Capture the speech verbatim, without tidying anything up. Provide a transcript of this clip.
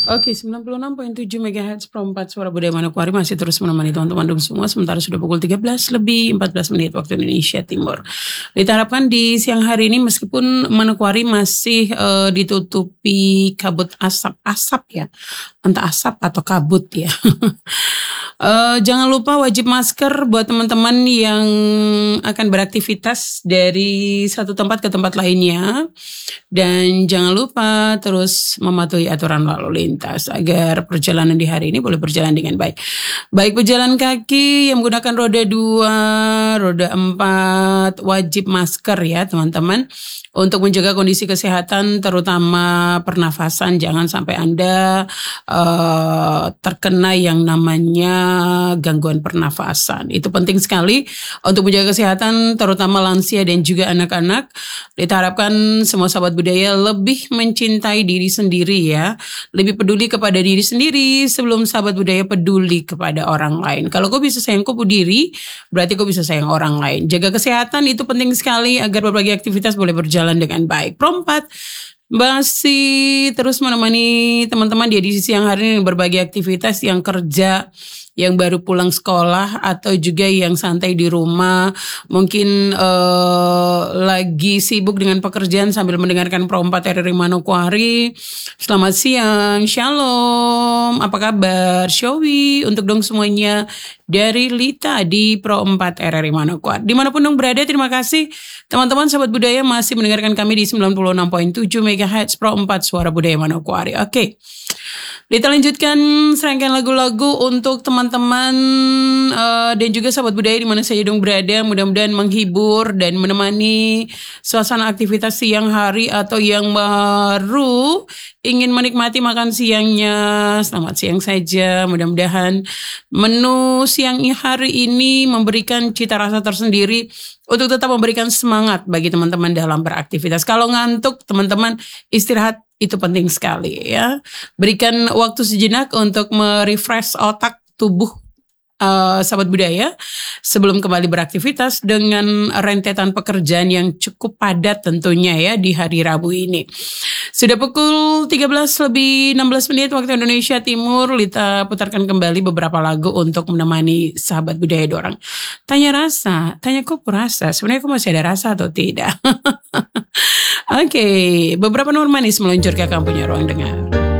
Oke, sembilan puluh enam koma tujuh megahertz Pro empat Suara Budaya Manokwari masih terus menemani teman-teman dong semua. Sementara sudah pukul tiga belas lebih empat belas menit waktu Indonesia Timur. Kita harapkan di siang hari ini meskipun Manokwari masih uh, ditutupi kabut asap-asap ya. Entah asap atau kabut ya. uh, jangan lupa wajib masker buat teman-teman yang akan beraktivitas dari satu tempat ke tempat lainnya. Dan jangan lupa terus mematuhi aturan lalu lintas agar perjalanan di hari ini boleh berjalan dengan baik. Baik pejalan kaki yang menggunakan roda dua, roda empat, wajib masker ya teman-teman. Untuk menjaga kondisi kesehatan terutama pernafasan, jangan sampai Anda uh, terkena yang namanya gangguan pernafasan. Itu penting sekali untuk menjaga kesehatan terutama lansia dan juga anak-anak. Kita harapkan semua sahabat budaya lebih mencintai diri sendiri ya. Lebih peduli kepada diri sendiri sebelum sahabat budaya peduli kepada orang lain. Kalau kau bisa sayang kau diri, berarti kau bisa sayang orang lain. Jaga kesehatan itu penting sekali agar berbagai aktivitas boleh berjalan dengan baik. Pro empat masih terus menemani teman-teman di edisi siang hari ini berbagai aktivitas yang kerja, yang baru pulang sekolah atau juga yang santai di rumah, mungkin uh, lagi sibuk dengan pekerjaan sambil mendengarkan Pro empat R R I Manokwari. Selamat siang, shalom, apa kabar, Showi untuk dong semuanya dari Lita di Pro empat R R I Manokwari. Dimanapun dong berada, terima kasih teman-teman sahabat budaya masih mendengarkan kami di sembilan puluh enam koma tujuh megahertz Pro empat Suara Budaya Manokwari. Oke. Okay. Kita lanjutkan serangkaian lagu-lagu untuk teman-teman uh, dan juga sahabat budaya di mana saja dong berada. Mudah-mudahan menghibur dan menemani suasana aktivitas siang hari atau yang baru ingin menikmati makan siangnya. Selamat siang saja. Mudah-mudahan menu siang hari ini memberikan cita rasa tersendiri untuk tetap memberikan semangat bagi teman-teman dalam beraktivitas. Kalau ngantuk, teman-teman istirahat. Itu penting sekali ya. Berikan waktu sejenak untuk merefresh otak tubuh uh, sahabat budaya sebelum kembali beraktivitas dengan rentetan pekerjaan yang cukup padat tentunya ya di hari Rabu ini. Sudah pukul tiga belas lebih enam belas menit waktu Indonesia Timur. Lita putarkan kembali beberapa lagu untuk menemani sahabat budaya dorang. Tanya rasa, tanya kok rasa. Sebenarnya kok masih ada rasa atau tidak? Oke, okay. Beberapa nomor manis meluncur ke kamu punya ruang dengar.